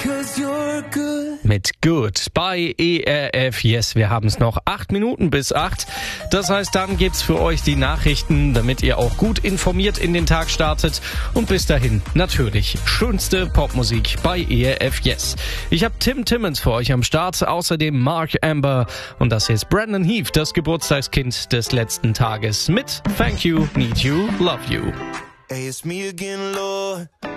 Mit Good bei ERF Yes. Wir haben es noch 8 Minuten bis 8. Das heißt, dann gibt's für euch die Nachrichten, damit ihr auch gut informiert in den Tag startet. Und bis dahin natürlich schönste Popmusik bei ERF Yes. Ich habe Tim Timmons für euch am Start, außerdem Mark Amber und das ist Brandon Heath, das Geburtstagskind des letzten Tages mit Thank You, Need You, Love You. Hey, it's me again, Lord.